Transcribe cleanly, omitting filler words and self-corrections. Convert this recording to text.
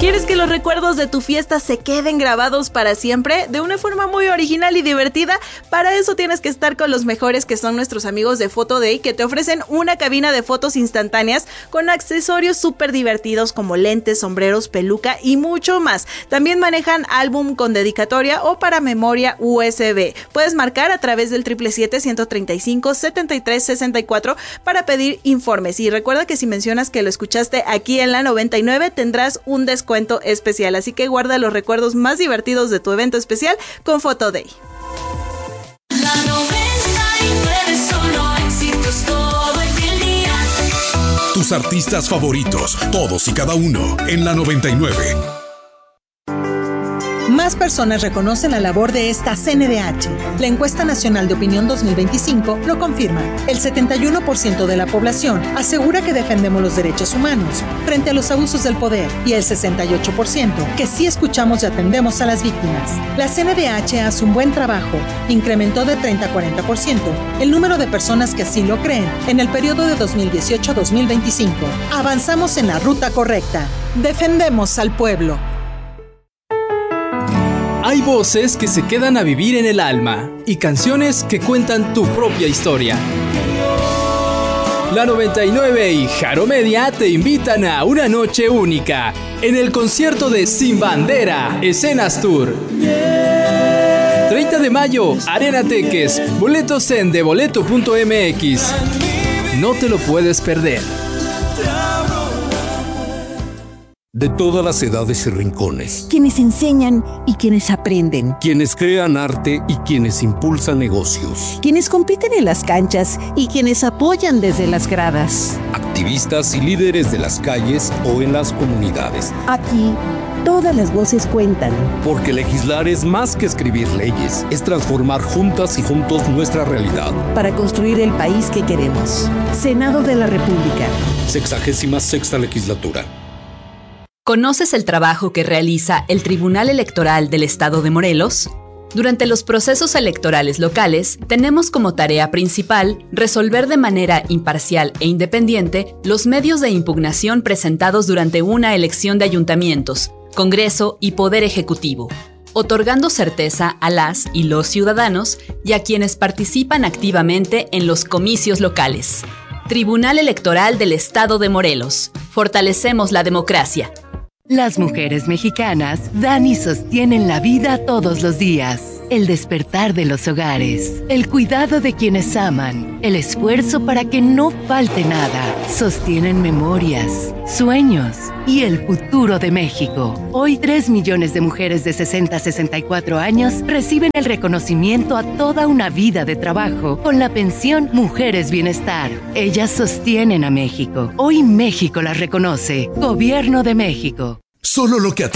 ¿Quieres que los recuerdos de tu fiesta se queden grabados para siempre? De una forma muy original y divertida. Para eso tienes que estar con los mejores, que son nuestros amigos de Photoday, que te ofrecen una cabina de fotos instantáneas con accesorios súper divertidos como lentes, sombreros, peluca y mucho más. También manejan álbum con dedicatoria o para memoria USB. Puedes marcar a través del 777-135-7364 para pedir informes. Y recuerda que si mencionas que lo escuchaste aquí en la 99, tendrás un descuento especial, así que guarda los recuerdos más divertidos de tu evento especial con Photoday. La 99, solo éxitos todo el día. Tus artistas favoritos, todos y cada uno, en la 99. Más personas reconocen la labor de esta CNDH. La encuesta nacional de opinión 2025 lo confirma. El 71% de la población asegura que defendemos los derechos humanos frente a los abusos del poder y el 68% que sí escuchamos y atendemos a las víctimas. La CNDH hace un buen trabajo. Incrementó de 30 a 40% el número de personas que así lo creen en el periodo de 2018 a 2025. Avanzamos en la ruta correcta. Defendemos al pueblo. Hay voces que se quedan a vivir en el alma y canciones que cuentan tu propia historia. La 99 y Jaro Media te invitan a una noche única en el concierto de Sin Bandera, Escenas Tour. 30 de mayo, Arena Teques, boletos en deboleto.mx. No te lo puedes perder. De todas las edades y rincones. Quienes enseñan y quienes aprenden. Quienes crean arte y quienes impulsan negocios. Quienes compiten en las canchas y quienes apoyan desde las gradas. Activistas y líderes de las calles o en las comunidades. Aquí, todas las voces cuentan. Porque legislar es más que escribir leyes, es transformar juntas y juntos nuestra realidad. Para construir el país que queremos. Senado de la República. 66ª legislatura. ¿Conoces el trabajo que realiza el Tribunal Electoral del Estado de Morelos? Durante los procesos electorales locales, tenemos como tarea principal resolver de manera imparcial e independiente los medios de impugnación presentados durante una elección de ayuntamientos, Congreso y Poder Ejecutivo, otorgando certeza a las y los ciudadanos y a quienes participan activamente en los comicios locales. Tribunal Electoral del Estado de Morelos. Fortalecemos la democracia. Las mujeres mexicanas dan y sostienen la vida todos los días. El despertar de los hogares, el cuidado de quienes aman, el esfuerzo para que no falte nada. Sostienen memorias, sueños y el futuro de México. Hoy 3 millones de mujeres de 60 a 64 años reciben el reconocimiento a toda una vida de trabajo con la pensión Mujeres Bienestar. Ellas sostienen a México. Hoy México las reconoce. Gobierno de México. Solo lo que a